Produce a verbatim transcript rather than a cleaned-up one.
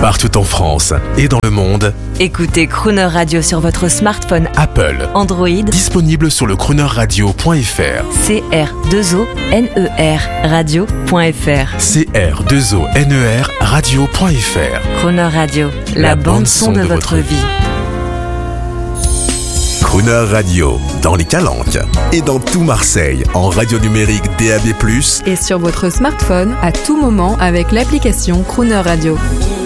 Partout en France et dans le monde, Écoutez Crooner Radio sur votre smartphone Apple, Android, disponible sur le crooner radio point f r. C R deux O N E R radio point F R. C R deux O N E R radio point F R. Crooner Radio, la, La bande son de, de votre vie. Crooner Radio, dans les Calanques et dans tout Marseille, en radio numérique D A B plus, et sur votre smartphone à tout moment avec l'application Crooner Radio.